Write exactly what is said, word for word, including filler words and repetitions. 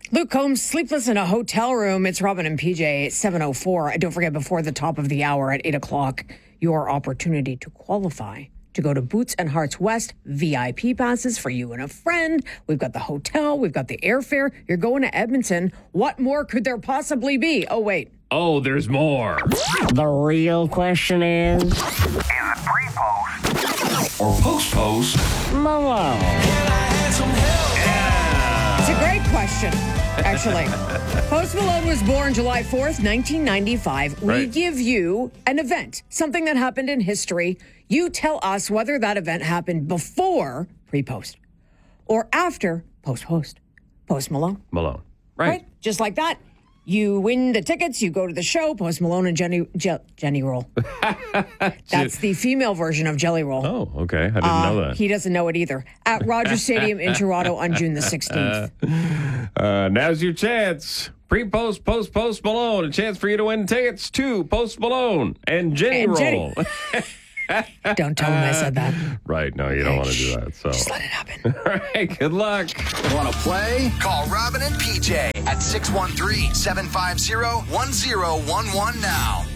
Luke Combs, sleepless in a hotel room. It's Robin and P J, seven oh four. Don't forget, before the top of the hour at eight o'clock, your opportunity to qualify to go to Boots and Hearts West, V I P passes for you and a friend. We've got the hotel. We've got the airfare. You're going to Edmonton. What more could there possibly be? Oh, wait. Oh, there's more. The real question is... Is it pre-post or post-post? Malone. It's a great question, actually. Post Malone was born July fourth, nineteen ninety-five. We Right. give you an event, something that happened in history. You tell us whether that event happened before pre-post or after post-post. Post Malone. Malone. Right. Right? Just like that. You win the tickets, you go to the show, Post Malone and Jenny Je- Jenny Roll. That's the female version of Jelly Roll. Oh, okay. I didn't Uh, know that. He doesn't know it either. At Rogers Stadium in Toronto on June the sixteenth. Uh, now's your chance. Pre-post, post, post Malone. A chance for you to win tickets to Post Malone and Jenny And Roll. Jenny. Don't tell him I said that. Right. No, you don't want to do that. So, Just let it happen. all right. Good luck. Want to play? Call Robin and P J at six one three, seven five zero, one zero one one now.